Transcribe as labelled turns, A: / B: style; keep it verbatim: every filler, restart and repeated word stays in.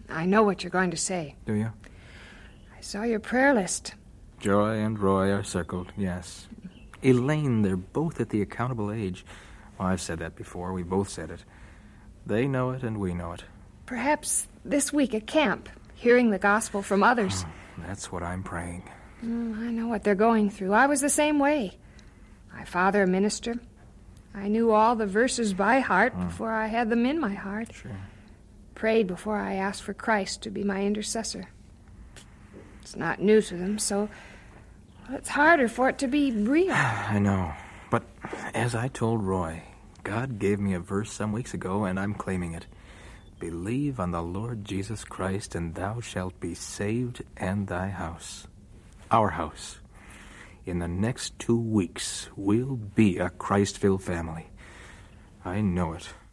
A: I know what you're going to say.
B: Do you?
A: I saw your prayer list.
B: Joy and Roy are circled, yes. Elaine, they're both at the accountable age. Well, I've said that before. We both said it. They know it and we know it.
A: Perhaps this week at camp, hearing the gospel from others.
B: Oh, that's what I'm praying.
A: Mm, I know what they're going through. I was the same way. My father, a minister. I knew all the verses by heart mm. before I had them in my heart.
B: Sure.
A: Prayed before I asked for Christ to be my intercessor. It's not new to them, so it's harder for it to be real.
B: I know. But as I told Roy, God gave me a verse some weeks ago, and I'm claiming it. Believe on the Lord Jesus Christ, and thou shalt be saved and thy house. Our house. In the next two weeks, we'll be a Christ-filled family. I know it.